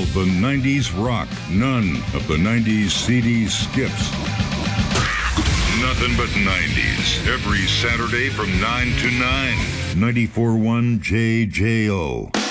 the 90s rock, none of the 90s CD skips. Nothing but 90s, every Saturday from 9 to 9. 94.1 JJO.